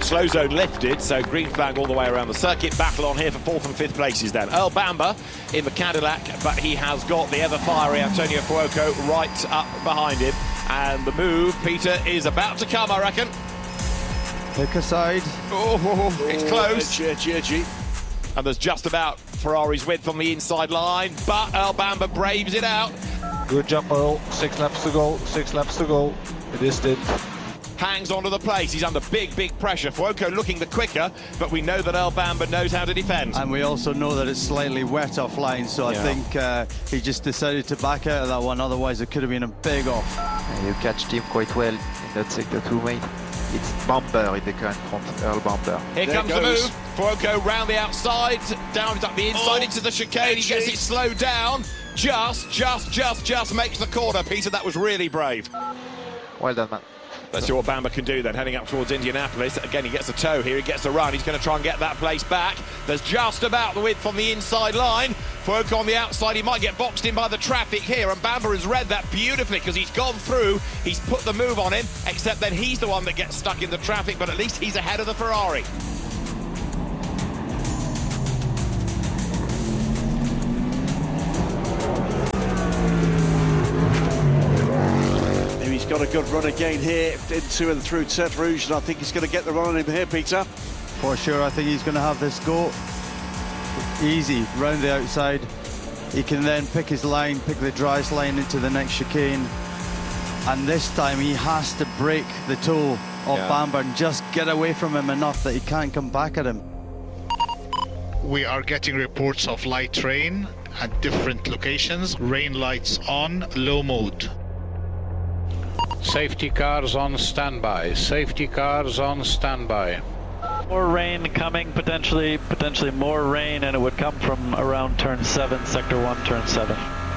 Slow zone lifted, so green flag all the way around the circuit. Battle on here for 4th and 5th places then. Earl Bamber in the Cadillac, but he has got the ever-fiery Antonio Fuoco right up behind him. And the move, Peter, is about to come, I reckon. Pick a side. Oh, it's close. Edgy. And there's just about Ferrari's width on the inside line, but Earl Bamber braves it out. Good job, Earl. 6 laps to go. 6 laps to go. It is stint. Hangs onto the place. He's under big pressure. Fuoco looking the quicker, but we know that Earl Bamber knows how to defend. And we also know that it's slightly wet offline, so I think he just decided to back out of that one, otherwise it could have been a big off. You catched him quite well in that sector 2, mate. It's Bamber in the car in front, Earl Bamber. Here comes the move. Fuoco round the outside, down the inside into the chicane. He gets it slowed down. Just makes the corner. Peter, that was really brave. Well done, man. Let's see what Bamber can do then, heading up towards Indianapolis. Again, he gets a tow here, he gets a run. He's going to try and get that place back. There's just about the width on the inside line. Fuoco on the outside, he might get boxed in by the traffic here, and Bamber has read that beautifully because he's gone through, he's put the move on him, except then he's the one that gets stuck in the traffic, but at least he's ahead of the Ferrari. He's got a good run again here into and through Tertre Rouge, and I think he's going to get the run on him here, Peter. For sure, I think he's going to have this go easy round the outside. He can then pick his line, pick the driest line into the next chicane, and this time he has to break the toe of Bamber and just get away from him enough that he can't come back at him. We are getting reports of light rain at different locations. Rain lights on, low mode. Safety cars on standby. Safety cars on standby. More rain coming, potentially more rain, and it would come from around turn 7, sector 1, turn 7.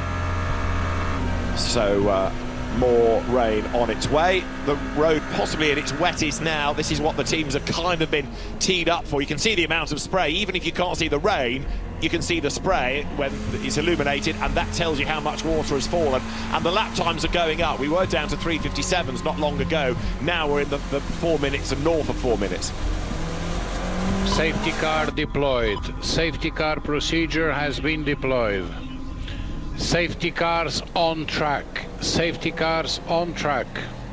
So more rain on its way. The road possibly at its wettest now. This is what the teams have kind of been teed up for. You can see the amount of spray. Even if you can't see the rain, you can see the spray when it's illuminated, and that tells you how much water has fallen. And the lap times are going up. We were down to 3:57s not long ago. Now we're in the 4 minutes and north of 4 minutes. Safety car deployed. Safety car procedure has been deployed. Safety cars on track. Safety cars on track.